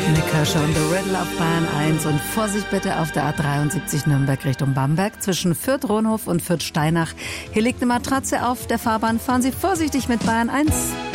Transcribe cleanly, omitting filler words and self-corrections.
Nick Kershaw und The Riddle auf Bahn 1 und Vorsicht bitte auf der A73 Nürnberg Richtung Bamberg zwischen Fürth-Ronhof und Fürth-Steinach. Hier liegt eine Matratze auf der Fahrbahn. Fahren Sie vorsichtig mit Bahn 1.